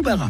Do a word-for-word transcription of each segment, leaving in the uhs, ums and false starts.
Barin.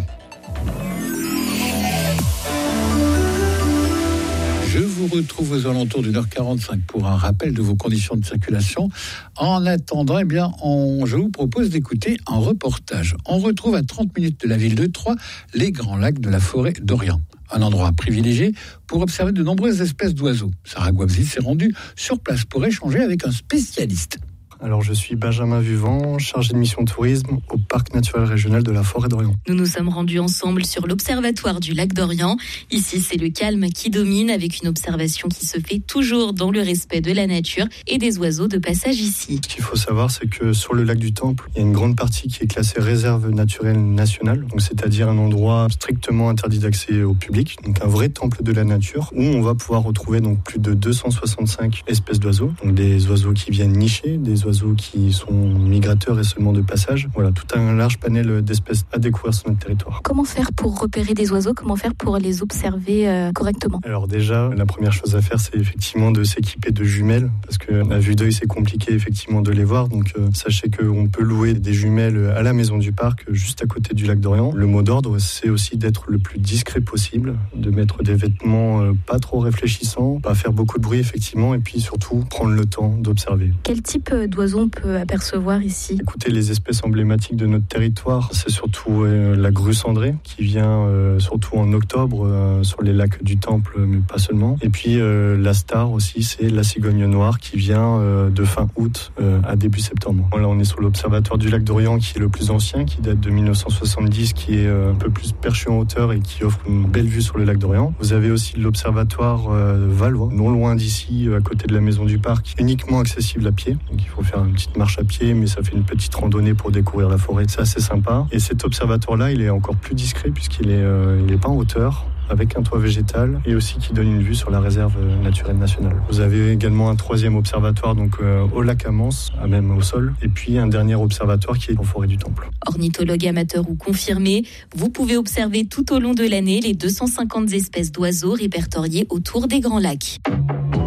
Je vous retrouve aux alentours d'une heure quarante-cinq pour un rappel de vos conditions de circulation. En attendant, eh bien, on, je vous propose d'écouter un reportage. On retrouve à trente minutes de la ville de Troyes les grands lacs de la forêt d'Orient. Un endroit privilégié pour observer de nombreuses espèces d'oiseaux. Sarah Guabzi s'est rendue sur place pour échanger avec un spécialiste. Alors, je suis Benjamin Vuvant, chargé de mission tourisme au Parc naturel régional de la Forêt d'Orient. Nous nous sommes rendus ensemble sur l'observatoire du lac d'Orient. Ici, c'est le calme qui domine avec une observation qui se fait toujours dans le respect de la nature et des oiseaux de passage ici. Ce qu'il faut savoir, c'est que sur le lac du Temple, il y a une grande partie qui est classée réserve naturelle nationale, donc c'est-à-dire un endroit strictement interdit d'accès au public, donc un vrai temple de la nature où on va pouvoir retrouver donc plus de deux cent soixante-cinq espèces d'oiseaux, donc des oiseaux qui viennent nicher, des oiseaux qui sont migrateurs et seulement de passage. Voilà, tout un large panel d'espèces à découvrir sur notre territoire. Comment faire pour repérer des oiseaux ? Comment faire pour les observer euh, correctement ? Alors déjà, la première chose à faire, c'est effectivement de s'équiper de jumelles, parce que à vue d'œil, c'est compliqué effectivement de les voir. Donc euh, sachez qu'on peut louer des jumelles à la maison du parc, juste à côté du lac d'Orient. Le mot d'ordre, c'est aussi d'être le plus discret possible, de mettre des vêtements euh, pas trop réfléchissants, pas faire beaucoup de bruit effectivement, et puis surtout prendre le temps d'observer. Quel type d'oiseaux on peut apercevoir ici ? Écoutez, les espèces emblématiques de notre territoire, c'est surtout euh, la grue cendrée qui vient euh, surtout en octobre euh, sur les lacs du Temple, mais pas seulement. Et puis euh, la star aussi, c'est la cigogne noire qui vient euh, de fin août euh, à début septembre. Là, on est sur l'observatoire du lac d'Orient qui est le plus ancien, qui date de dix-neuf cent soixante-dix, qui est euh, un peu plus perché en hauteur et qui offre une belle vue sur le lac d'Orient. Vous avez aussi l'observatoire euh, Valois, non loin d'ici, à côté de la maison du parc, uniquement accessible à pied. Donc il faut faire une petite marche à pied, mais ça fait une petite randonnée pour découvrir la forêt. C'est assez sympa. Et cet observatoire-là, il est encore plus discret puisqu'il est, euh, il est pas en hauteur, avec un toit végétal et aussi qui donne une vue sur la réserve naturelle nationale. Vous avez également un troisième observatoire donc euh, au lac Amance, à même au sol, et puis un dernier observatoire qui est en forêt du Temple. Ornithologue amateur ou confirmé, vous pouvez observer tout au long de l'année les deux cent cinquante espèces d'oiseaux répertoriées autour des grands lacs.